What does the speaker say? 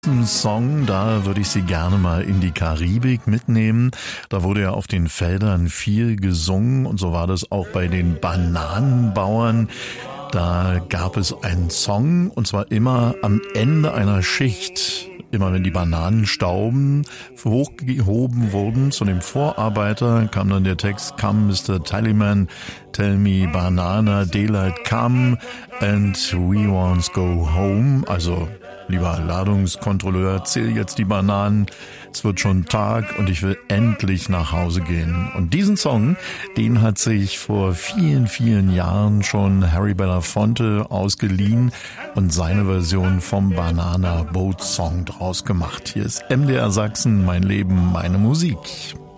diesem Song, da würde ich Sie gerne mal in die Karibik mitnehmen. Da wurde ja auf den Feldern viel gesungen und so war das auch bei den Bananenbauern. Da gab es einen Song und zwar immer am Ende einer Schicht. Immer wenn die Bananenstauben hochgehoben wurden zu dem Vorarbeiter, kam dann der Text, "Come, Mr. Tallyman, tell me banana, daylight come and we won't go home." Also, lieber Ladungskontrolleur, zähl jetzt die Bananen. Es wird schon Tag und ich will endlich nach Hause gehen. Und diesen Song, den hat sich vor vielen, vielen Jahren schon Harry Belafonte ausgeliehen und seine Version vom Banana Boat Song draus gemacht. Hier ist MDR Sachsen, mein Leben, meine Musik.